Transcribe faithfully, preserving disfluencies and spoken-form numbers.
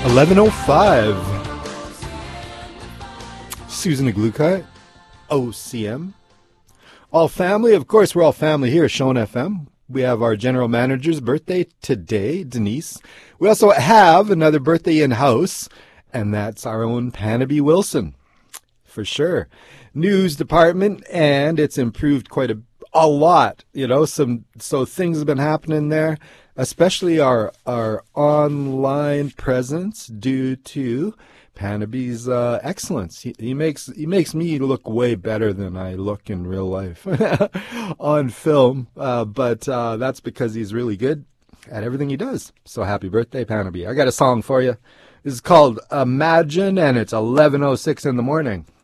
eleven oh five. Susan Aglukite, O C M. All family, of course, we're all family here at Shone F M. We have our general manager's birthday today, Denise. We also have another birthday in-house, and that's our own Panaby Wilson, for sure. News department, and it's improved quite a, a lot, you know, some so things have been happening there, especially our our online presence due to Panaby's uh, excellence. He, he makes he makes me look way better than I look in real life on film, uh, but uh, that's because he's really good at everything he does. So happy birthday, Panaby. I got a song for you. This is called Imagine, and it's eleven oh six in the morning.